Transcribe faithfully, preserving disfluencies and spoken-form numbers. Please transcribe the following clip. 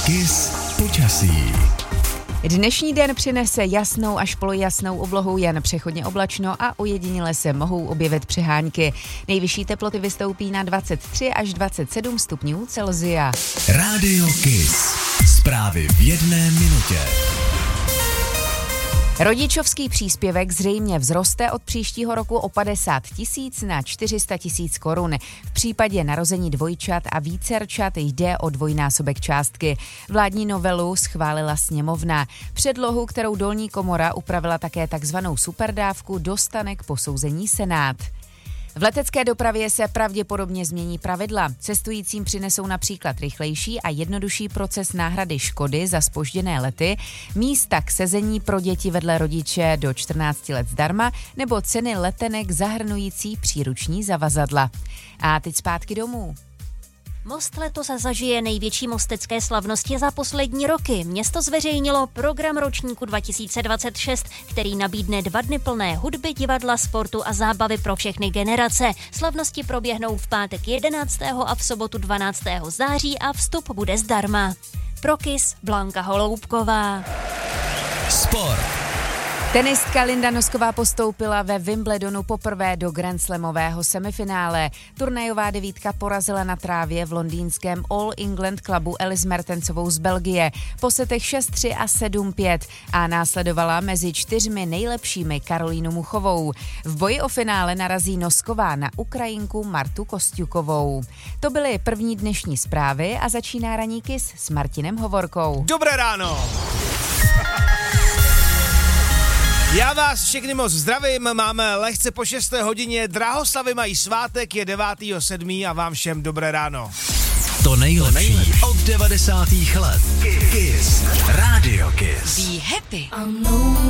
Kiss počasí. Dnešní den přinese jasnou až polojasnou oblohu, jen přechodně oblačno a ojediněle se mohou objevit přehánky. Nejvyšší teploty vystoupí na dvacet tři až dvacet sedm stupňů Celsia. Rádio Kiss. Zprávy v jedné minutě. Rodičovský příspěvek zřejmě vzroste od příštího roku o padesát tisíc na čtyři sta tisíc korun. V případě narození dvojčat a vícerčat jde o dvojnásobek částky. Vládní novelu schválila sněmovna. Předlohu, kterou dolní komora upravila také takzvanou superdávku, dostane k posouzení Senát. V letecké dopravě se pravděpodobně změní pravidla. Cestujícím přinesou například rychlejší a jednodušší proces náhrady škody za zpožděné lety, místa k sezení pro děti vedle rodiče do čtrnácti let zdarma nebo ceny letenek zahrnující příruční zavazadla. A teď zpátky domů. Most letos zažije největší mostecké slavnosti za poslední roky. Město zveřejnilo program ročníku dva tisíce dvacet šest, který nabídne dva dny plné hudby, divadla, sportu a zábavy pro všechny generace. Slavnosti proběhnou v pátek jedenáctého a v sobotu dvanáctého září a vstup bude zdarma. Pro Kiss Blanka Holoubková. Sport. Tenistka Linda Nosková postoupila ve Wimbledonu poprvé do grandslamového semifinále. Turnajová devítka porazila na trávě v londýnském All England klubu Alice Mertensovou z Belgie po setech šest tři a sedm pět a následovala mezi čtyřmi nejlepšími Karolínu Muchovou. V boji o finále narazí Nosková na Ukrajinku Martu Kostjukovou. To byly první dnešní zprávy a začíná ranní Kiss s Martinem Hovorkou. Dobré ráno! Já vás všechny moc zdravím, máme lehce po šesté hodině, Drahoslavy mají svátek, je devátého sedmého a vám všem dobré ráno. To nejlepší od devadesátých let. Kiss. Rádio Kiss. Be happy.